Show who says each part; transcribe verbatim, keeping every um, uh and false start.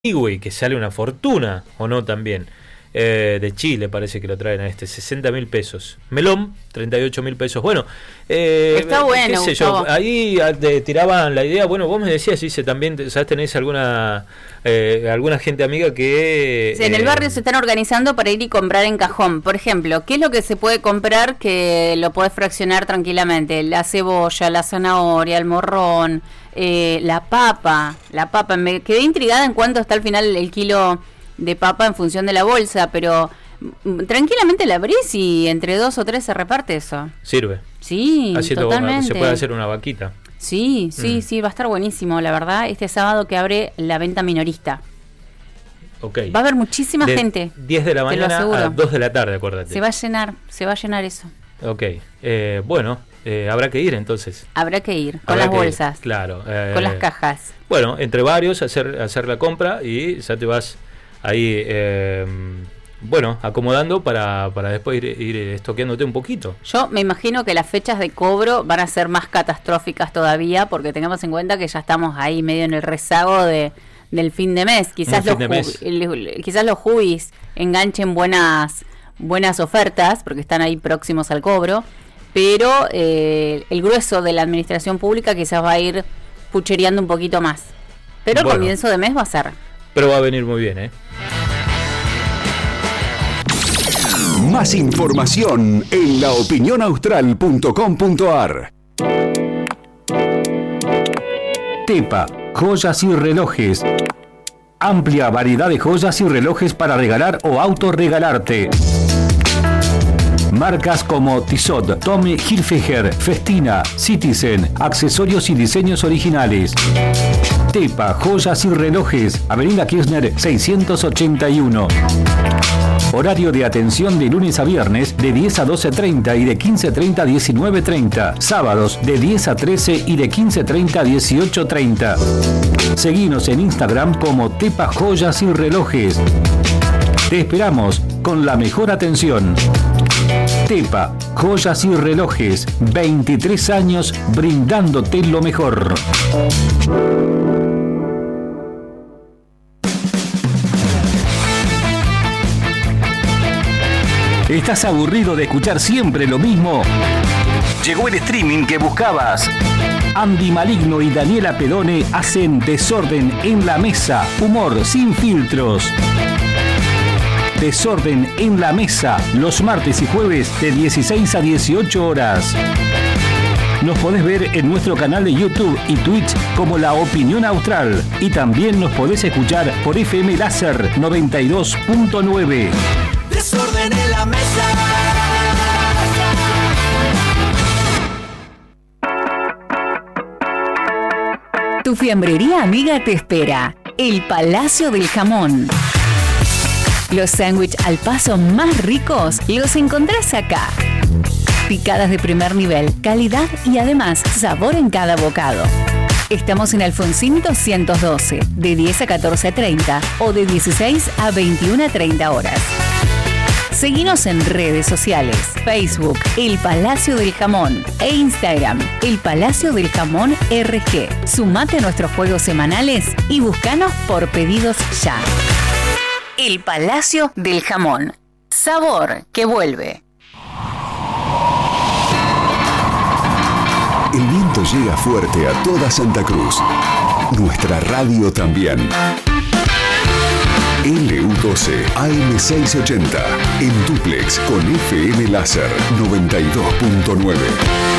Speaker 1: kiwi, que sale una fortuna, o no también. Eh, de Chile parece que lo traen a este, sesenta mil pesos. Melón, treinta y ocho mil pesos. Bueno, eh,
Speaker 2: está bueno,
Speaker 1: qué sé yo, ahí te tiraban la idea. Bueno, vos me decías, dice también, ¿sabes? Tenés alguna eh, alguna gente amiga que...
Speaker 2: Sí, en el barrio se están organizando para ir y comprar en cajón. Por ejemplo, ¿qué es lo que se puede comprar que lo podés fraccionar tranquilamente? La cebolla, la zanahoria, el morrón, eh, la papa. La papa, me quedé intrigada en cuánto está al final el kilo de papa en función de la bolsa, pero tranquilamente la abrís y entre dos o tres se reparte eso.
Speaker 1: Sirve.
Speaker 2: Sí,
Speaker 1: Haciendo,
Speaker 2: totalmente.
Speaker 1: Se puede hacer una vaquita.
Speaker 2: Sí, sí, mm. sí, va a estar buenísimo, la verdad. Este sábado que abre la venta minorista.
Speaker 1: Okay.
Speaker 2: Va a haber muchísima
Speaker 1: de
Speaker 2: gente.
Speaker 1: diez de la mañana a dos de la tarde, acuérdate.
Speaker 2: Se va a llenar, se va a llenar eso.
Speaker 1: Ok, eh, bueno, eh, habrá que ir entonces.
Speaker 2: Habrá que ir, con
Speaker 1: habrá
Speaker 2: las bolsas.
Speaker 1: Ir, claro. Eh,
Speaker 2: con las cajas.
Speaker 1: Bueno, entre varios, hacer, hacer la compra y ya te vas ahí, eh, bueno, acomodando para, para después ir, ir estoqueándote un poquito.
Speaker 2: Yo me imagino que las fechas de cobro van a ser más catastróficas todavía, porque tengamos en cuenta que ya estamos ahí medio en el rezago de del fin de mes. Quizás los,
Speaker 1: de mes.
Speaker 2: El, quizás los jubis enganchen buenas buenas ofertas, porque están ahí próximos al cobro, pero eh, el grueso de la administración pública quizás va a ir puchereando un poquito más. Pero el bueno, comienzo de mes va a ser.
Speaker 1: Pero va a venir muy bien, ¿eh?
Speaker 3: Más información en la opinión austral punto com punto a r. Tepa, joyas y relojes. Amplia variedad de joyas y relojes para regalar o autorregalarte. Marcas como Tissot, Tommy Hilfiger, Festina, Citizen, accesorios y diseños originales. Tepa, joyas y relojes, Avenida Kirchner seiscientos ochenta y uno. Horario de atención de lunes a viernes de diez a doce treinta y de quince treinta a diecinueve treinta. Sábados de diez a trece y de quince treinta a dieciocho treinta. Seguinos en Instagram como Tepa Joyas y Relojes. Te esperamos con la mejor atención. Tepa, joyas y relojes, veintitrés años brindándote lo mejor. ¿Estás aburrido de escuchar siempre lo mismo? Llegó el streaming que buscabas. Andy Maligno y Daniela Pedone hacen Desorden en la Mesa, humor sin filtros. Desorden en la Mesa, los martes y jueves de dieciséis a dieciocho horas. Nos podés ver en nuestro canal de YouTube y Twitch como La Opinión Austral. Y también nos podés escuchar por F M Láser noventa y dos punto nueve.
Speaker 4: Desorden en la Mesa.
Speaker 5: Tu fiambrería amiga te espera. El Palacio del Jamón. Los sándwiches al paso más ricos los encontrás acá. Picadas de primer nivel, calidad y además sabor en cada bocado. Estamos en Alfonsín doscientos doce, de diez a catorce treinta o de dieciséis a veintiuna treinta horas. Seguinos en redes sociales, Facebook, El Palacio del Jamón e Instagram, El Palacio del Jamón R G. Sumate a nuestros juegos semanales y búscanos por pedidos ya. El Palacio del Jamón. Sabor que vuelve.
Speaker 3: El viento llega fuerte a toda Santa Cruz. Nuestra radio también. L U doce A M seiscientos ochenta. En dúplex con F M Láser noventa y dos punto nueve.